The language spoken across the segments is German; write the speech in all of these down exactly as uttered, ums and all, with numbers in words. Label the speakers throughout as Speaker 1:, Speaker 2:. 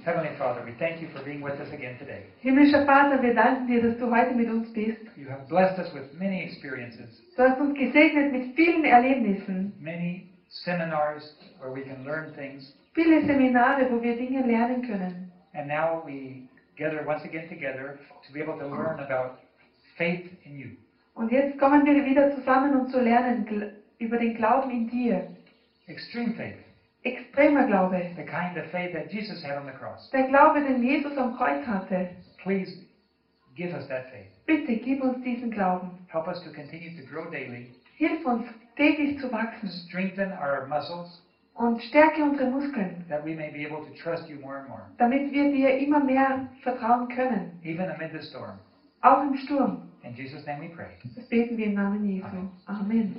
Speaker 1: Heavenly Father, we thank you for being with us again today.
Speaker 2: Himmlischer Vater, wir danken dir, dass du heute mit uns bist.
Speaker 1: You have blessed us with many experiences,
Speaker 2: Du hast uns gesegnet mit vielen Erlebnissen,
Speaker 1: many seminars where we can learn things,
Speaker 2: viele Seminare, wo wir Dinge lernen können.
Speaker 1: and now we gather once again together to be able to learn about faith in you.
Speaker 2: Und jetzt kommen wir wieder zusammen, um zu lernen gl- über den Glauben in dir.
Speaker 1: Extreme faith,
Speaker 2: Extremer Glaube.
Speaker 1: the kind of faith that Jesus had on the cross.
Speaker 2: Der Glaube, den Jesus am Kreuz hatte.
Speaker 1: Please give us that faith.
Speaker 2: Bitte gib uns diesen Glauben.
Speaker 1: Help us to continue to grow daily,
Speaker 2: Hilf uns, täglich zu wachsen
Speaker 1: strengthen our muscles,
Speaker 2: und stärke unsere Muskeln,
Speaker 1: that we may be able to trust you more and more,
Speaker 2: damit wir dir immer mehr vertrauen können.
Speaker 1: even amid the storm.
Speaker 2: Auch im Sturm.
Speaker 1: In Jesus' name we pray.
Speaker 2: Das beten wir im Namen Jesu. Amen.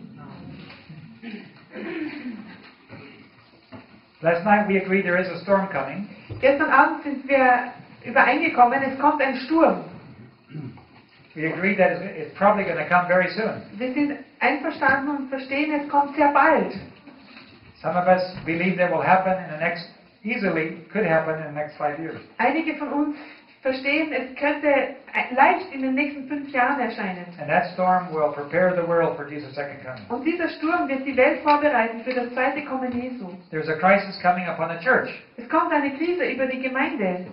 Speaker 1: Last night we agreed there is a storm coming.
Speaker 2: Gestern Abend sind wir übereingekommen, es kommt ein Sturm.
Speaker 1: We agreed that it's- it's probably going to come very soon.
Speaker 2: Wir sind einverstanden und verstehen, es kommt sehr bald.
Speaker 1: Some of us believe that will happen in the next, easily could happen in the next five years.
Speaker 2: Einige von uns verstehen, es könnte leicht in den nächsten fünf Jahren erscheinen.
Speaker 1: And that storm will prepare the world for Jesus' second coming.
Speaker 2: Und dieser Sturm wird die Welt vorbereiten für das zweite Kommen Jesu.
Speaker 1: There's a crisis coming upon the church.
Speaker 2: Es kommt eine Krise über die Gemeinde.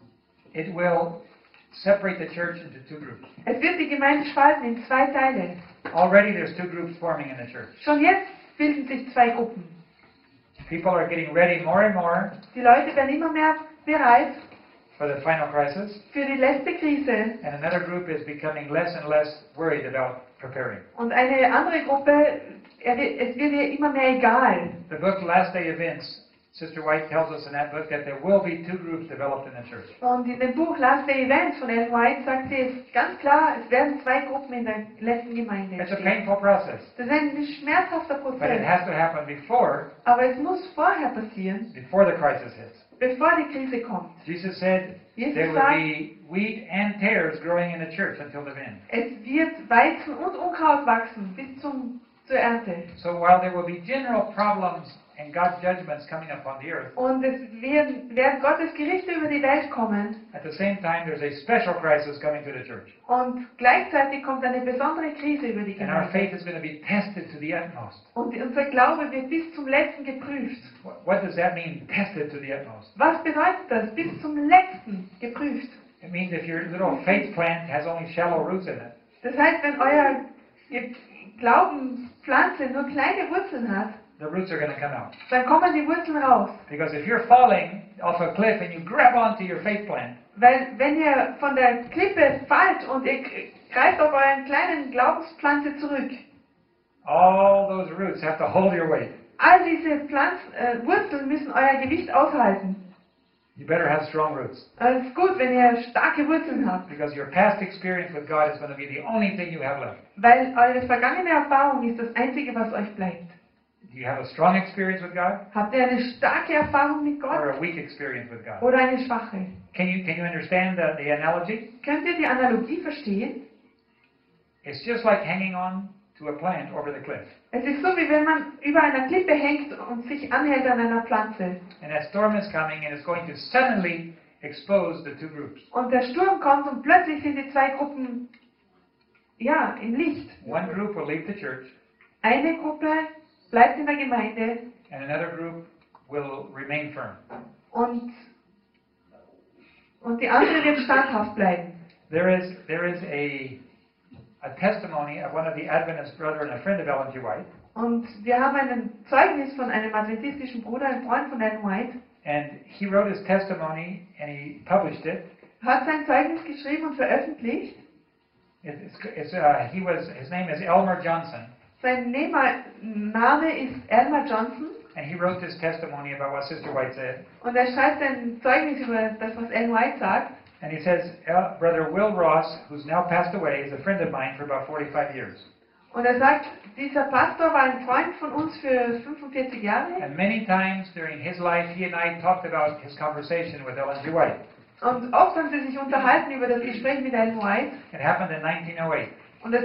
Speaker 1: It will separate the church into two groups.
Speaker 2: Es wird die Gemeinde spalten in zwei Teile.
Speaker 1: Already there's two groups forming in the church.
Speaker 2: Schon jetzt bilden sich zwei Gruppen.
Speaker 1: People are getting ready more and more
Speaker 2: Die Leute werden immer mehr bereit
Speaker 1: for the final crisis,
Speaker 2: für die letzte Krise.
Speaker 1: and another group is becoming less and less worried about preparing.
Speaker 2: Und eine andere Gruppe, er wird- es wird ihr immer mehr egal.
Speaker 1: The book Last Day Events, Sister White tells us in that book that there will be two groups developed in the church.
Speaker 2: Und in dem Buch Last Day Events von Ellen White sagt sie es ganz klar, es werden zwei Gruppen in der letzten Gemeinde
Speaker 1: It's a
Speaker 2: entstehen.
Speaker 1: painful process,
Speaker 2: Das ist ein schmerzhafter
Speaker 1: but it
Speaker 2: Prozess.
Speaker 1: has to happen before
Speaker 2: Aber es muss vorher passieren,
Speaker 1: before the crisis hits.
Speaker 2: bevor die Krise kommt.
Speaker 1: Jesus said
Speaker 2: Jesus
Speaker 1: there will
Speaker 2: sagt,
Speaker 1: be wheat and tares growing in the church until the end.
Speaker 2: es wird Weizen und Unkraut wachsen bis zum, zur Ernte.
Speaker 1: So while there will be general problems and God's judgments coming upon the earth,
Speaker 2: Und es werden, werden Gottes Gerichte über die Welt kommen.
Speaker 1: at the same time there's a special crisis coming to the church.
Speaker 2: Und gleichzeitig kommt eine besondere Krise über die
Speaker 1: And our faith
Speaker 2: Gemeinde.
Speaker 1: is going to be tested to the utmost.
Speaker 2: Und unser Glaube wird bis zum Letzten geprüft.
Speaker 1: What what does that mean, tested to the utmost?
Speaker 2: Was bedeutet das? Bis zum Letzten geprüft.
Speaker 1: It means if your little faith plant has only shallow roots in it,
Speaker 2: Das heißt, wenn euer Ge- Glaubenspflanze nur kleine Wurzeln hat,
Speaker 1: the roots are going to come out.
Speaker 2: dann kommen die Wurzeln raus.
Speaker 1: Because if you're falling off a cliff and you grab onto your faith plant,
Speaker 2: Weil wenn ihr von der Klippe fallt und ihr greift auf euren kleinen Glaubenspflanze zurück,
Speaker 1: all those roots have to hold your weight.
Speaker 2: all diese Pflanz, äh, Wurzeln müssen euer Gewicht aushalten.
Speaker 1: You better have strong roots.
Speaker 2: Es ist gut, wenn ihr starke Wurzeln habt,
Speaker 1: Because your past experience with God is going to be the only thing you have left.
Speaker 2: weil eure vergangene Erfahrung ist das Einzige, was euch bleibt.
Speaker 1: Do you have a strong experience with God
Speaker 2: Habt ihr eine starke Erfahrung mit
Speaker 1: or
Speaker 2: Gott
Speaker 1: a weak experience with God?
Speaker 2: oder eine schwache?
Speaker 1: Can you, can you understand the, the analogy?
Speaker 2: Könnt ihr die Analogie verstehen?
Speaker 1: It's just like hanging on to a plant over the cliff.
Speaker 2: Es ist so, wie wenn man über einer Klippe hängt und sich anhält an einer Pflanze.
Speaker 1: And that storm is coming and it's going to suddenly expose the two groups.
Speaker 2: Und der Sturm kommt und plötzlich sind die zwei Gruppen, ja, im Licht.
Speaker 1: One group will leave the church
Speaker 2: Eine Gruppe bleibt in der Gemeinde
Speaker 1: and another group will remain firm.
Speaker 2: und, und die andere wird standhaft bleiben.
Speaker 1: There is, there is a, a testimony of one of the Adventist brethren, a friend of Ellen G. White,
Speaker 2: Und wir haben ein Zeugnis von einem adventistischen Bruder, ein Freund von Ellen White,
Speaker 1: and he wrote his testimony and he published it.
Speaker 2: hat sein Zeugnis geschrieben und veröffentlicht.
Speaker 1: It's, it's, uh, he was, his name is Elmer Johnson,
Speaker 2: Sein Name Name ist Elmer Johnson
Speaker 1: and he wrote this testimony about what Sister White said.
Speaker 2: und er schreibt ein Zeugnis über das, was Ellen White sagt.
Speaker 1: And he says, El, Brother Will Ross, who's now passed away, is a friend of mine for about forty-five years.
Speaker 2: Und er sagt, dieser Pastor war ein Freund von uns für fünfundvierzig Jahre.
Speaker 1: And many times during his life, he and I talked about his conversation with Ellen G. White.
Speaker 2: Und oft haben sie sich unterhalten über das Gespräch mit Ellen White.
Speaker 1: It happened in nineteen oh eight.